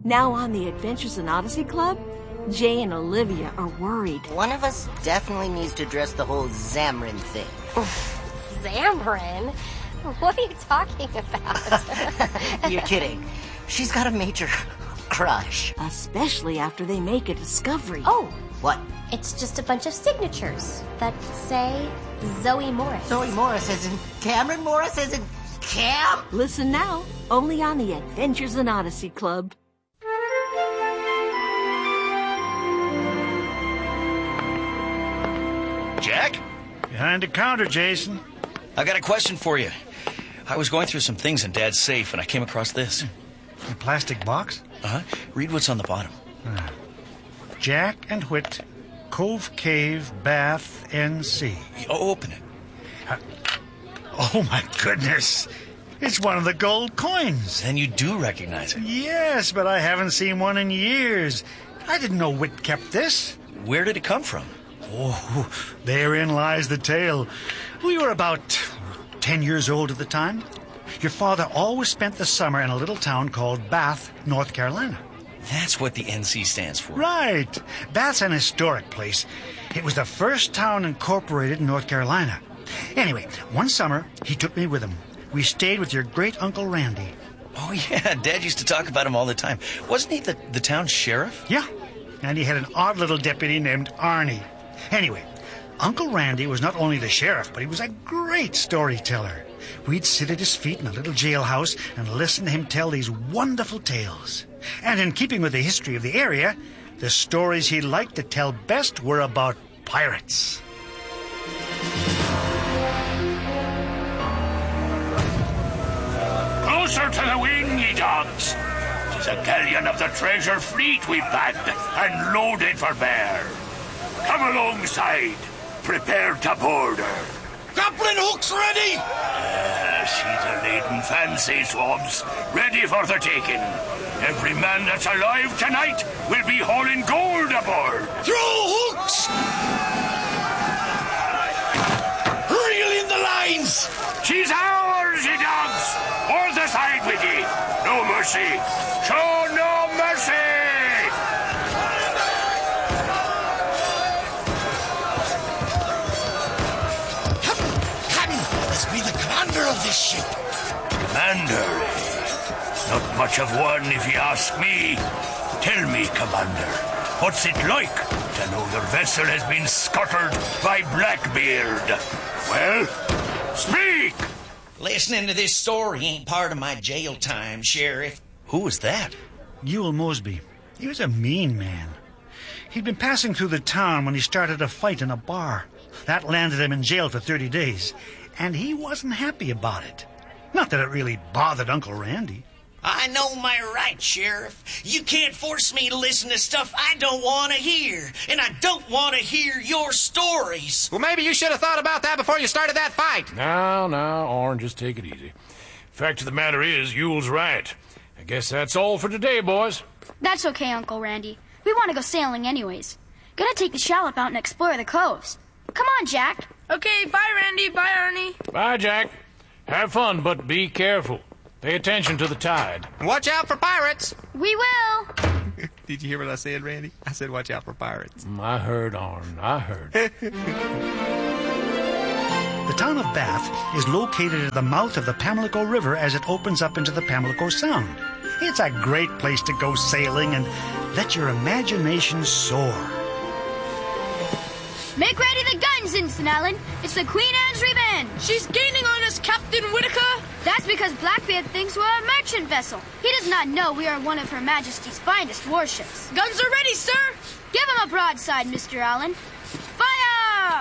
Now on the Adventures in Odyssey Club, Jay and Olivia are worried. One of us definitely needs to address the whole Zamrin thing. Zamrin? What are you talking about? You're kidding. She's got a major crush. Especially after they make a discovery. Oh, What? it's just a bunch of signatures that say Zoe Morris. Zoe Morris as in Cameron Morris as in Cam? Listen now, only on the Adventures in Odyssey Club. Jack? Behind the counter, Jason. I got a question for you. I was going through some things in Dad's safe, and I came across this. A plastic box? Uh-huh. Read what's on the bottom. Jack and Whit, Cove Cave, Bath, NC. Open it. Oh, my goodness. It's one of the gold coins. Then you do recognize it. Yes, but I haven't seen one in years. I didn't know Whit kept this. Where did it come from? Oh, therein lies the tale. We were about 10 years old at the time. Your father always spent the summer in a little town called Bath, North Carolina. That's what the NC stands for. Right. Bath's an historic place. It was the first town incorporated in North Carolina. Anyway, one summer, he took me with him. We stayed with your great-uncle Randy. Oh, yeah. Dad used to talk about him all the time. Wasn't he the town sheriff? Yeah, and he had an odd little deputy named Arnie. Anyway, Uncle Randy was not only the sheriff, but he was a great storyteller. We'd sit at his feet in a little jailhouse and listen to him tell these wonderful tales. And in keeping with the history of the area, the stories he liked to tell best were about pirates. Closer to the wing, ye dogs. 'Tis a galleon of the treasure fleet we've bagged and loaded for bear. Come alongside, prepared to board her. Grappling hooks ready! She's a laden fancy, swabs, ready for the taking. Every man that's alive tonight will be hauling gold aboard. Throw hooks! Reel in the lines! She's ours, ye dogs! O'er the side with ye. No mercy. Show no mercy! Captain, must be the commander of this ship. Commander, eh? Not much of one, if you ask me. Tell me, Commander, what's it like to know your vessel has been scuttled by Blackbeard? Well, speak! Listening to this story ain't part of my jail time, Sheriff. Who was that? Ewell Mosby. He was a mean man. He'd been passing through the town when he started a fight in a bar. That landed him in jail for 30 days, and he wasn't happy about it. Not that it really bothered Uncle Randy. I know my rights, Sheriff. You can't force me to listen to stuff I don't want to hear, and I don't want to hear your stories. Well, maybe you should have thought about that before you started that fight. Now, Orange, just take it easy. Fact of the matter is, Ewell's right. I guess that's all for today, boys. That's okay, Uncle Randy. We want to go sailing anyways. Gonna take the shallop out and explore the coves. Come on, Jack. Okay, bye, Randy. Bye, Arnie. Bye, Jack. Have fun, but be careful. Pay attention to the tide. Watch out for pirates. We will. Did you hear what I said, Randy? I said watch out for pirates. I heard, Arn. I heard. The town of Bath is located at the mouth of the Pamlico River as it opens up into the Pamlico Sound. It's a great place to go sailing and let your imagination soar. Make ready the guns, Ensign Allen. It's the Queen Anne's Revenge. She's gaining on us, Captain Whitaker. That's because Blackbeard thinks we're a merchant vessel. He does not know we are one of Her Majesty's finest warships. Guns are ready, sir. Give him a broadside, Mr. Allen. Fire!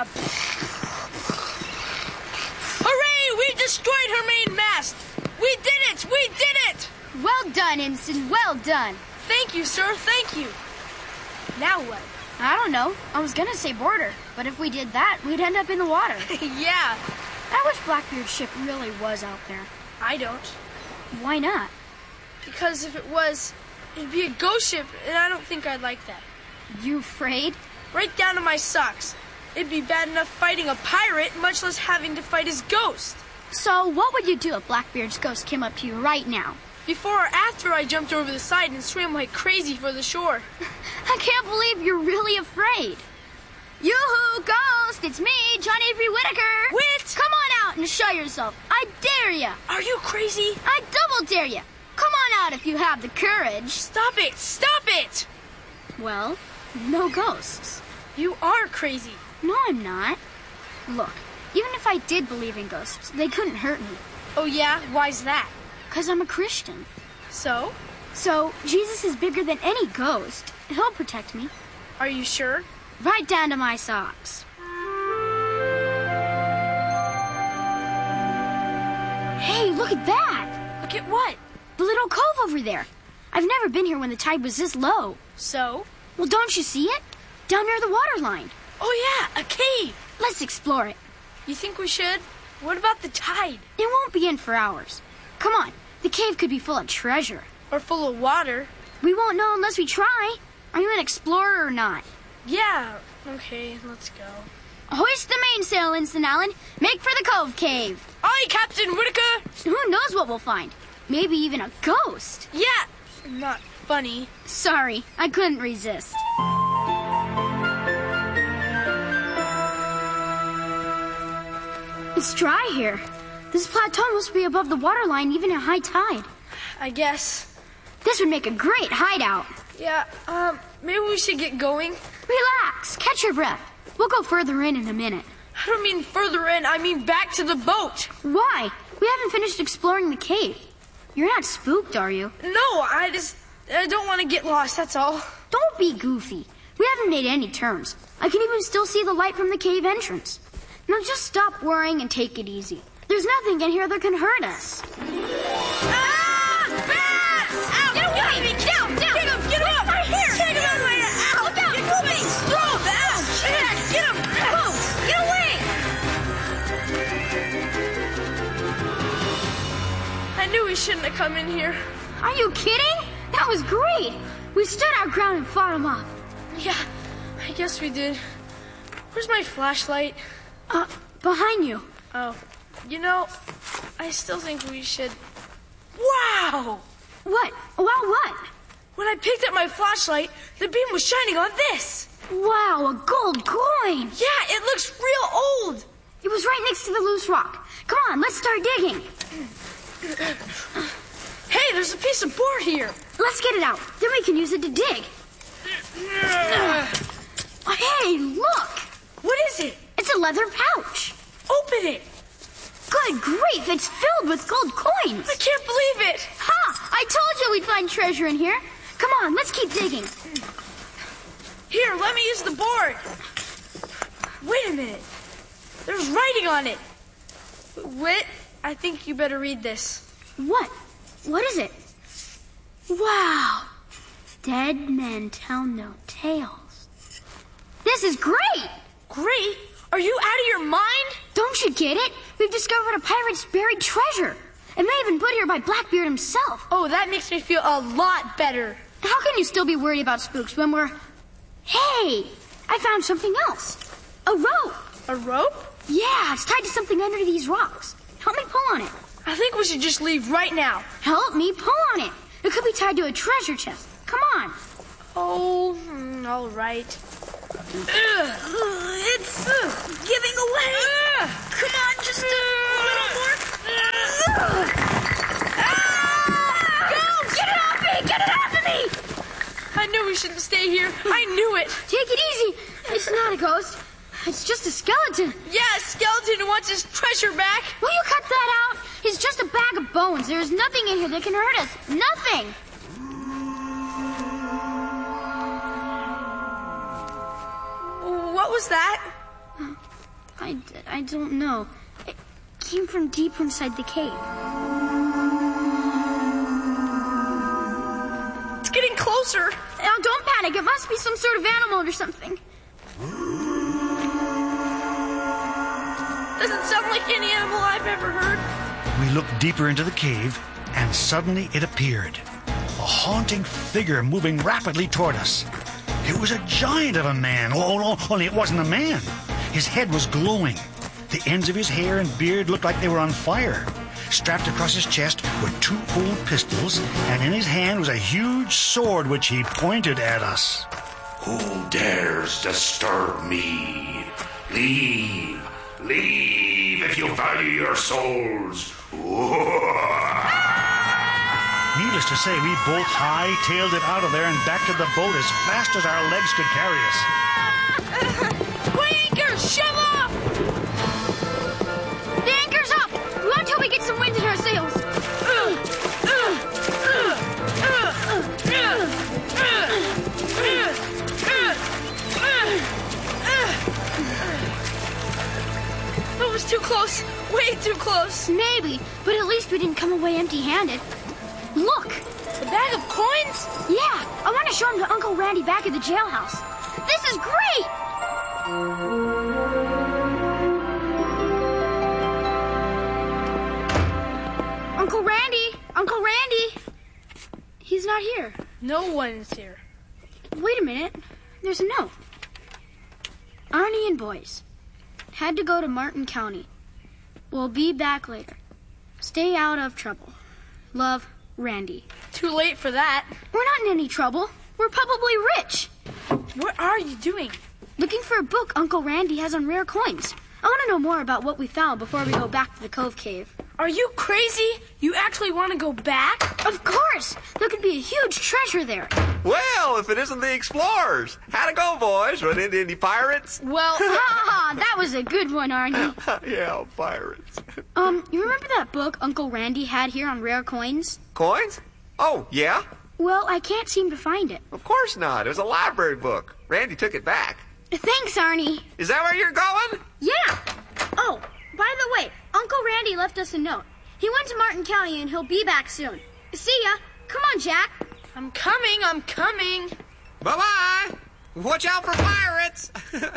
Hooray! We destroyed her main mast. We did it! We did it! Well done, Ensign. Well done. Thank you, sir. Thank you. Now what? I don't know. I was gonna say border, but if we did that, we'd end up in the water. Yeah. I wish Blackbeard's ship really was out there. I don't. Why not? Because if it was, it'd be a ghost ship, and I don't think I'd like that. You afraid? Right down to my socks. It'd be bad enough fighting a pirate, much less having to fight his ghost. So what would you do if Blackbeard's ghost came up to you right now? Before or after I jumped over the side and swam like crazy for the shore. I can't believe you're really afraid. Yoo-hoo, ghost! It's me, Johnny Avery Whittaker! Whit! Come on out and show yourself. I dare ya! Are you crazy? I double dare ya! Come on out if you have the courage. Stop it! Stop it! Well, no ghosts. You are crazy. No, I'm not. Look, even if I did believe in ghosts, they couldn't hurt me. Oh yeah? Why's that? 'Cause I'm a Christian. So? So, Jesus is bigger than any ghost. He'll protect me. Are you sure? Right down to my socks. Hey, look at that! Look at what? The little cove over there. I've never been here when the tide was this low. So? Well, don't you see it? Down near the water line. Oh yeah, a cave! Let's explore it. You think we should? What about the tide? It won't be in for hours. Come on, the cave could be full of treasure. Or full of water. We won't know unless we try. Are you an explorer or not? Yeah, okay, let's go. Hoist the mainsail, Ensign Allen. Make for the cove cave. Aye, Captain Whittaker! Who knows what we'll find? Maybe even a ghost. Yeah, not funny. Sorry, I couldn't resist. It's dry here. This plateau must be above the waterline even at high tide. I guess. This would make a great hideout. Yeah, maybe we should get going. Relax, catch your breath. We'll go further in a minute. I don't mean further in, I mean back to the boat. Why? We haven't finished exploring the cave. You're not spooked, are you? No, I don't want to get lost, that's all. Don't be goofy. We haven't made any terms. I can even still see the light from the cave entrance. Now just stop worrying and take it easy. There's nothing in here that can hurt us. Ah! Bats! Ow! Get away! Down! Get him! Get him up! Right here! Take him out of my Ow! Look out! Get moving! Throw the ass! Get him! Whoa! Get away! I knew we shouldn't have come in here. Are you kidding? That was great. We stood our ground and fought him off. Yeah, I guess we did. Where's my flashlight? Behind you. Oh, you know, I still think we should... Wow! What? Wow, what? When I picked up my flashlight, the beam was shining on this. Wow, a gold coin. Yeah, it looks real old. It was right next to the loose rock. Come on, let's start digging. Hey, there's a piece of board here. Let's get it out. Then we can use it to dig. Hey, look. What is it? It's a leather pouch. Open it. Good grief, it's filled with gold coins. I can't believe it. Ha! I told you we'd find treasure in here. Come on, let's keep digging. Here, let me use the board. Wait a minute. There's writing on it. Whit, I think you better read this. What? What is it? Wow. Dead men tell no tales. This is great. Great? Are you out of your mind? Don't you get it? We've discovered a pirate's buried treasure. It may have been put here by Blackbeard himself. Oh, that makes me feel a lot better. How can you still be worried about spooks when we're... Hey, I found something else. A rope. A rope? Yeah, it's tied to something under these rocks. Help me pull on it. I think we should just leave right now. Help me pull on it. It could be tied to a treasure chest. Come on. Oh, all right. It's giving away. Come on, just a little more. Go! Get it off me! Get it off of me! I knew we shouldn't stay here. I knew it. Take it easy. It's not a ghost. It's just a skeleton. Yeah, a skeleton who wants his treasure back. Will you cut that out? He's just a bag of bones. There's nothing in here that can hurt us. Nothing. What was that? I don't know. It came from deep inside the cave. It's getting closer. Now, don't panic. It must be some sort of animal or something. Doesn't sound like any animal I've ever heard. We looked deeper into the cave, and suddenly it appeared. A haunting figure moving rapidly toward us. It was a giant of a man. Oh, no, only it wasn't a man. His head was glowing. The ends of his hair and beard looked like they were on fire. Strapped across his chest with 2 old pistols, and in his hand was a huge sword which he pointed at us. Who dares disturb me? Leave. Leave if you value your souls. Needless to say, we both high-tailed it out of there and back to the boat as fast as our legs could carry us. Weigh anchor! Shove off! The anchor's up! We wait till we get some wind in our sails. That was too close. Way too close. Maybe, but at least we didn't come away empty-handed. Look! A bag of coins? Yeah, I want to show them to Uncle Randy back at the jailhouse. This is great! Uncle Randy! Uncle Randy! He's not here. No one is here. Wait a minute. There's a note. Arnie and boys. Had to go to Martin County. We'll be back later. Stay out of trouble. Love, Randy. Too late for that. We're not in any trouble. We're probably rich. What are you doing? Looking for a book Uncle Randy has on rare coins. I want to know more about what we found before we go back to the Cove Cave. Are you crazy? You actually want to go back? Of course! There could be a huge treasure there. Well, if it isn't the explorers. How'd it go, boys? Run into any pirates? Well, that was a good one, Arnie. Yeah, pirates. You remember that book Uncle Randy had here on rare coins? Coins? Oh, yeah? Well, I can't seem to find it. Of course not. It was a library book. Randy took it back. Thanks, Arnie. Is that where you're going? Yeah. Oh, by the way, Uncle Randy left us a note. He went to Martin County and he'll be back soon. See ya. Come on, Jack. I'm coming. Bye-bye. Watch out for pirates.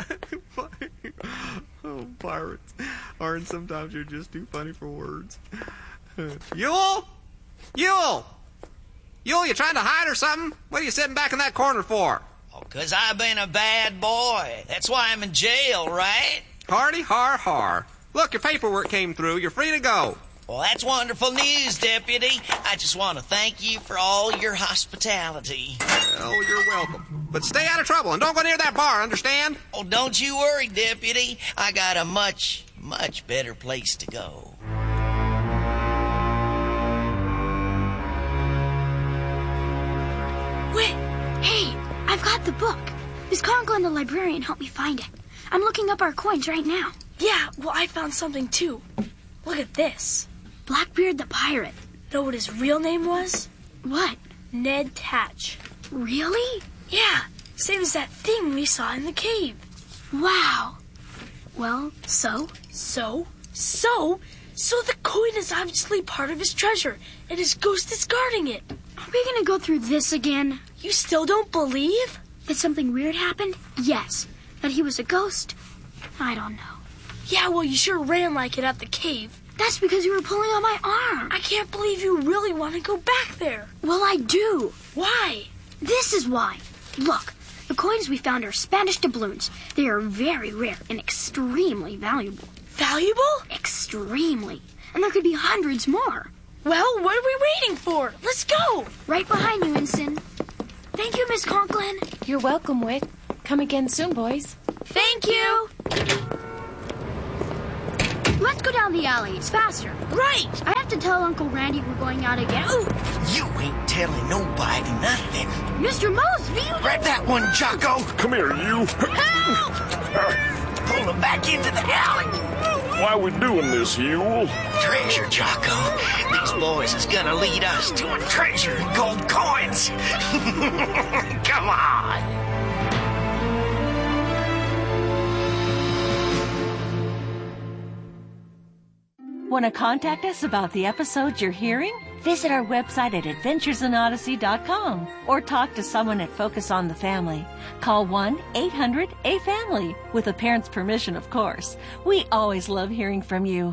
Oh, pirates. Aren't sometimes you're just too funny for words. Yule, you trying to hide or something? What are you sitting back in that corner for? Oh, 'cause I've been a bad boy. That's why I'm in jail, right? Hardy har har. Look, your paperwork came through. You're free to go. Well, that's wonderful news, Deputy. I just want to thank you for all your hospitality. Oh, you're welcome. But stay out of trouble and don't go near that bar, understand? Oh, don't you worry, Deputy. I got a much, much better place to go. Wait. Hey, I've got the book. Miss Conklin, the librarian, helped me find it. I'm looking up our coins right now. Yeah, well, I found something too. Look at this. Blackbeard the pirate. Know what his real name was? What? Ned Tatch. Really? Yeah, same as that thing we saw in the cave. Wow. Well, so? So the coin is obviously part of his treasure, and his ghost is guarding it. Are we gonna go through this again? You still don't believe? That something weird happened? Yes. That he was a ghost? I don't know. Yeah, well, you sure ran like it at the cave. That's because you were pulling on my arm. I can't believe you really want to go back there. Well, I do. Why? This is why. Look, the coins we found are Spanish doubloons. They are very rare and extremely valuable. Valuable? Extremely. And there could be hundreds more. Well, what are we waiting for? Let's go. Right behind you, Ensign. Thank you, Miss Conklin. You're welcome, Wick. Come again soon, boys. Thank you. Let's go down the alley. It's faster. Right. I have to tell Uncle Randy we're going out again. Ooh, you ain't telling nobody nothing. Mr. Mosby! Grab that one, Jocko. Come here, you. Help! Pull him back into the alley. Why we doing this, Yule? Treasure, Jocko. These boys is gonna lead us to a treasure in gold coins. Come on. Want to contact us about the episodes you're hearing? Visit our website at adventuresinodyssey.com or talk to someone at Focus on the Family. Call 1-800-A-FAMILY with a parent's permission, of course. We always love hearing from you.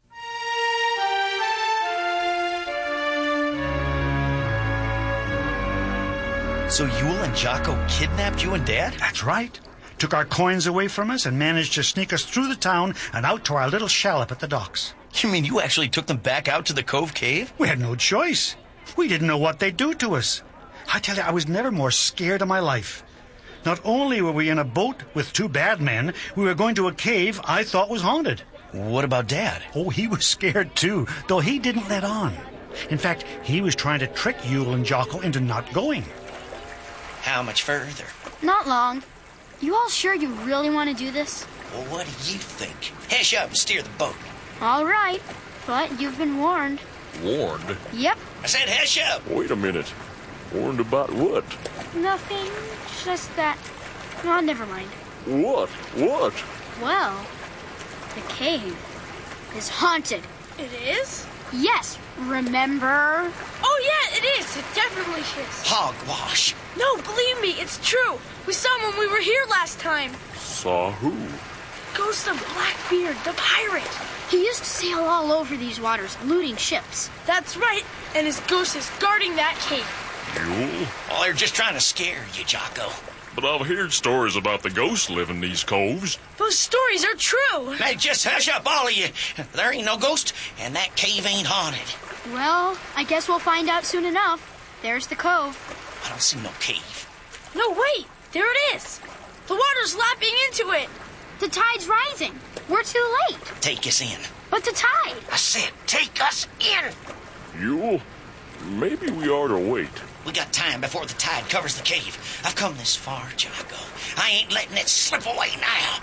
So Yule and Jocko kidnapped you and Dad? That's right. Took our coins away from us and managed to sneak us through the town and out to our little shallop at the docks. You mean you actually took them back out to the Cove Cave? We had no choice. We didn't know what they'd do to us. I tell you, I was never more scared in my life. Not only were we in a boat with two bad men, we were going to a cave I thought was haunted. What about Dad? Oh, he was scared too, though he didn't let on. In fact, he was trying to trick Yule and Jocko into not going. How much further? Not long. You all sure you really want to do this? Well, what do you think? Hesh up and steer the boat. All right, but you've been warned. Warned? Yep. I said hesh up. Wait a minute. Warned about what? Nothing, just that... Oh, never mind. What? What? Well, the cave is haunted. It is? Yes, remember? Oh, yeah, it is. It definitely is. Hogwash. No, believe me, it's true. We saw him when we were here last time. Saw who? Ghost of Blackbeard, the pirate. He used to sail all over these waters, looting ships. That's right, and his ghost is guarding that cave. Yule? Well, they're just trying to scare you, Jocko. But I've heard stories about the ghosts living these coves. Those stories are true. Hey, just hush up, all of you. There ain't no ghost, and that cave ain't haunted. Well, I guess we'll find out soon enough. There's the cove. I don't see no cave. No, wait. There it is. The water's lapping into it. The tide's rising. We're too late. Take us in. But the tide. I said, take us in. Yule, maybe we ought to wait. We got time before the tide covers the cave. I've come this far, Jocko. I ain't letting it slip away now.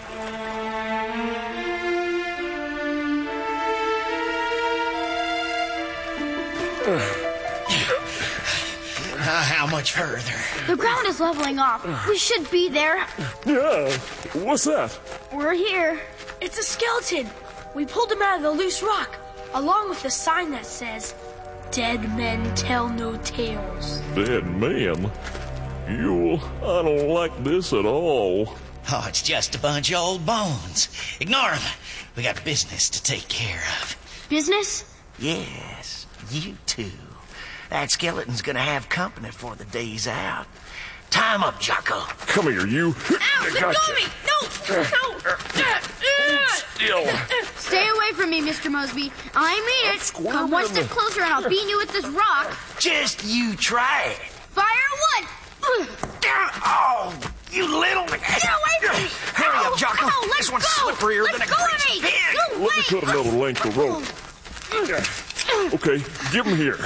How much further? The ground is leveling off. We should be there. Yeah, what's that? We're here. It's a skeleton. We pulled him out of the loose rock, along with the sign that says, "Dead men tell no tales." Dead man? Yule, I don't like this at all. Oh, it's just a bunch of old bones. Ignore them. We got business to take care of. Business? Yes, you too. That skeleton's gonna have company for the day's out. Time up, Jocko. Come here, you. Ow, let go of me! No! Still. Stay away from me, Mr. Mosby. I mean it. Come one step closer and I'll beat you with this rock. Just you try it. Fire wood! Oh, you little... Get away from me! Hurry up, Jocko. Ow, let This one's go. slipperier Let than a go of greased me. pig. No Let me way. cut another length of rope. Okay, give him here.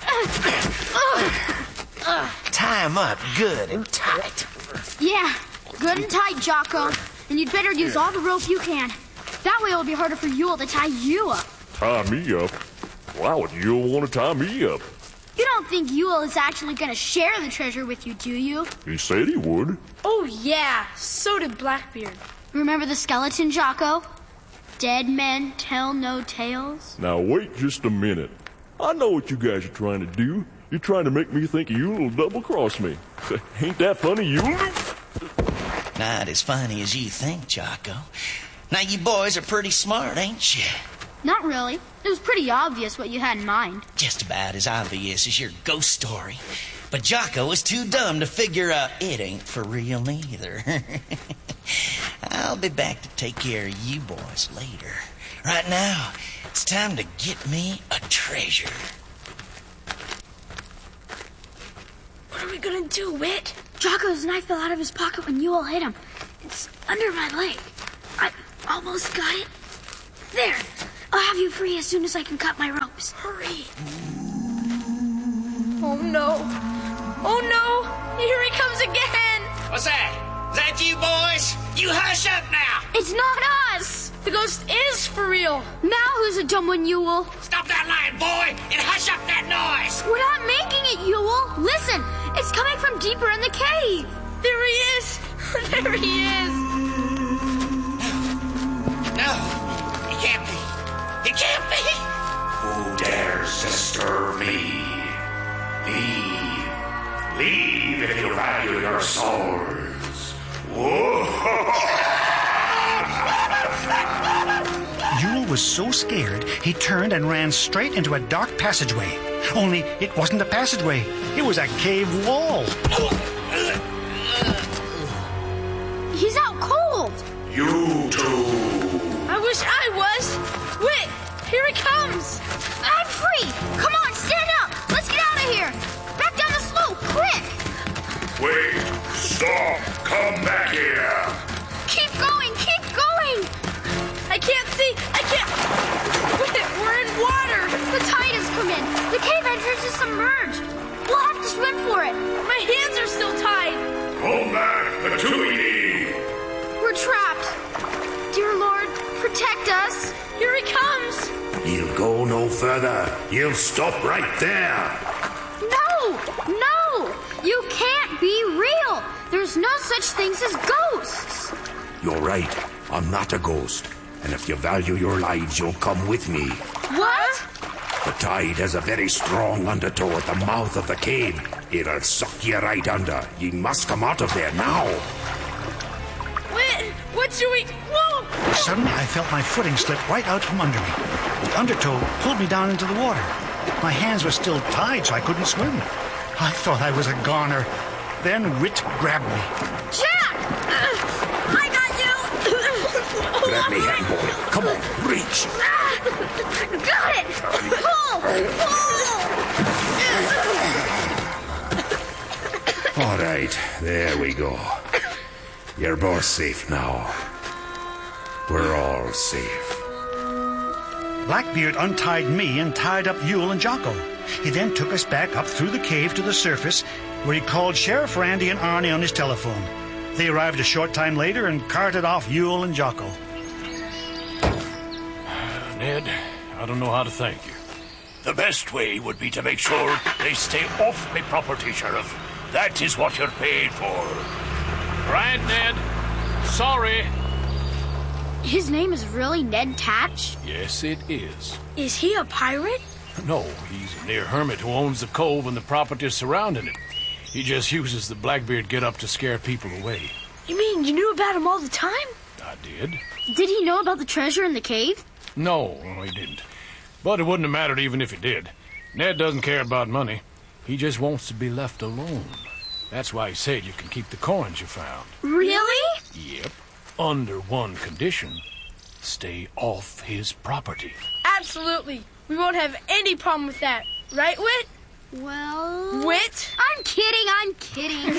Tie him up good and tight. Yeah, good and tight, Jocko. And you'd better use all the rope you can. That way it'll be harder for Yule to tie you up. Tie me up? Why would Yule want to tie me up? You don't think Yule is actually going to share the treasure with you, do you? He said he would. Oh, yeah. So did Blackbeard. Remember the skeleton, Jocko? Dead men tell no tales. Now wait just a minute. I know what you guys are trying to do. You're trying to make me think Yule will double-cross me. Ain't that funny, Yule? Not as funny as you think, Jocko. Now, you boys are pretty smart, ain't you? Not really. It was pretty obvious what you had in mind. Just about as obvious as your ghost story. But Jocko was too dumb to figure out it ain't for real neither. I'll be back to take care of you boys later. Right now, it's time to get me a treasure. What are we gonna do, Wit? Jocko's knife fell out of his pocket when Yule hit him. It's under my leg. I almost got it. There. I'll have you free as soon as I can cut my ropes. Hurry. Oh, no. Oh, no. Here he comes again. What's that? Is that you boys? You hush up now. It's not us. The ghost is for real. Now who's a dumb one, Yule? Stop that lying, boy, and hush up that noise. We're not making it, Yule. Listen, it's coming from deeper in the cave. There he is. There he is. No, he can't be. He can't be. Who dares disturb me? Leave if you value your souls. Whoa! Yule was so scared, he turned and ran straight into a dark passageway. Only it wasn't a passageway. It was a cave wall. He's out cold. You too. I wish I was. Wit, Here he comes! I'm free! Come on, stand up! Let's get out of here! Back down the slope, quick! Wait! Stop! Come back here! Keep going! Keep going! I can't see! I can't... We're in water! The tide has come in! The cave entrance is submerged! We'll have to swim for it! My hands are still tied! Hold back, the Tweety! We're trapped! Dear Lord, protect us! Here he comes! You'll go no further. You'll stop right there. No! No! You can't be real! There's no such things as ghosts! You're right. I'm not a ghost. And if you value your lives, you'll come with me. What? The tide has a very strong undertow at the mouth of the cave. It'll suck you right under. You must come out of there now. What should we... Whoa! Suddenly, I felt my footing slip right out from under me. The undertow pulled me down into the water. My hands were still tied, so I couldn't swim. I thought I was a goner. Then Whit grabbed me. Jack! I got you! Grab me hand, boy. Come on, reach. Got it! Pull! Pull! All right, there we go. You're both safe now. We're all safe. Blackbeard untied me and tied up Yule and Jocko. He then took us back up through the cave to the surface, where he called Sheriff Randy and Arnie on his telephone. They arrived a short time later and carted off Yule and Jocko. Ned, I don't know how to thank you. The best way would be to make sure they stay off my property, Sheriff. That is what you're paid for. Right, Ned. Sorry. His name is really Ned Tatch? Yes, it is. Is he a pirate? No, he's a near hermit who owns the cove and the property surrounding it. He just uses the Blackbeard get-up to scare people away. You mean you knew about him all the time? I did. Did he know about the treasure in the cave? No, he didn't. But it wouldn't have mattered even if he did. Ned doesn't care about money. He just wants to be left alone. That's why he said you can keep the coins you found. Really? Yep. Under one condition. Stay off his property. Absolutely. We won't have any problem with that. Right, Whit? Well... Whit? I'm kidding.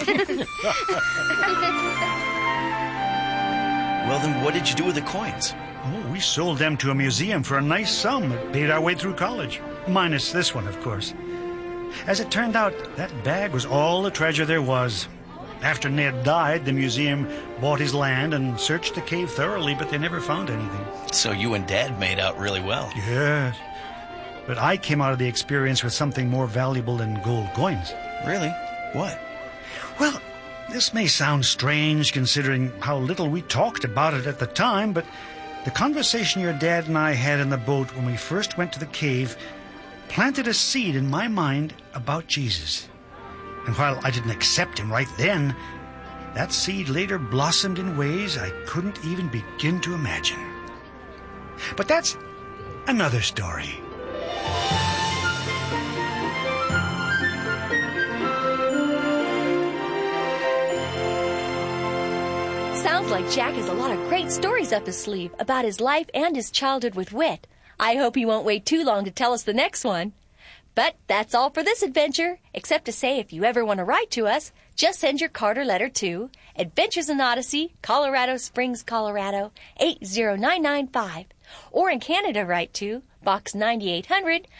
Well, then what did you do with the coins? Oh, we sold them to a museum for a nice sum that paid our way through college. Minus this one, of course. As it turned out, that bag was all the treasure there was. After Ned died, the museum bought his land and searched the cave thoroughly, but they never found anything. So you and Dad made out really well. Yes. But I came out of the experience with something more valuable than gold coins. Really? What? Well, this may sound strange considering how little we talked about it at the time, but the conversation your dad and I had in the boat when we first went to the cave planted a seed in my mind about Jesus. And while I didn't accept him right then, that seed later blossomed in ways I couldn't even begin to imagine. But that's another story. Sounds like Jack has a lot of great stories up his sleeve about his life and his childhood with Whit. I hope he won't wait too long to tell us the next one. But that's all for this adventure, except to say if you ever want to write to us, just send your card or letter to Adventures in Odyssey, Colorado Springs, Colorado, 80995. Or in Canada, write to Box 9800,